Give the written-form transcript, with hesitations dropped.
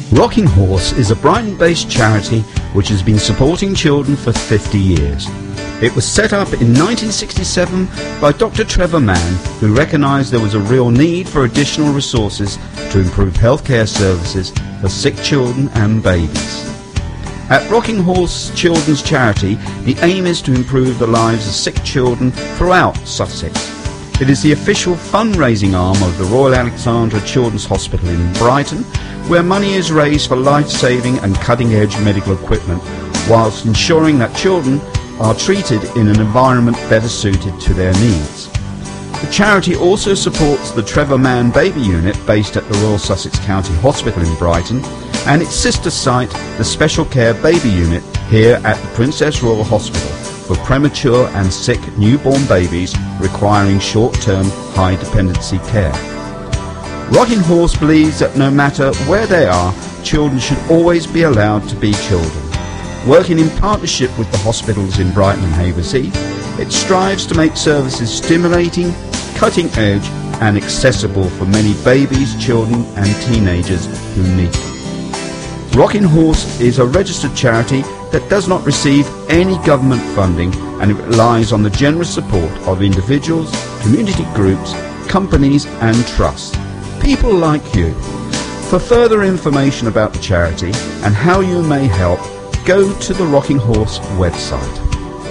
Rocking Horse is a Brighton-based charity which has been supporting children for 50 years. It was set up in 1967 by Dr. Trevor Mann, who recognised there was a real need for additional resources to improve healthcare services for sick children and babies. At Rocking Horse Children's Charity, the aim is to improve the lives of sick children throughout Sussex. It is the official fundraising arm of the Royal Alexandra Children's Hospital in Brighton, where money is raised for life-saving and cutting-edge medical equipment, whilst ensuring that children are treated in an environment better suited to their needs. The charity also supports the Trevor Mann Baby Unit based at the Royal Sussex County Hospital in Brighton, and its sister site, the Special Care Baby Unit, here at the Princess Royal Hospital, for premature and sick newborn babies requiring short-term high-dependency care. Rocking Horse believes that no matter where they are, children should always be allowed to be children. Working in partnership with the hospitals in Brighton and Havesey, it strives to make services stimulating, cutting-edge and accessible for many babies, children and teenagers who need them. Rocking Horse is a registered charity that does not receive any government funding, and it relies on the generous support of individuals, community groups, companies and trusts. People like you. For further information about the charity and how you may help, go to the Rocking Horse website.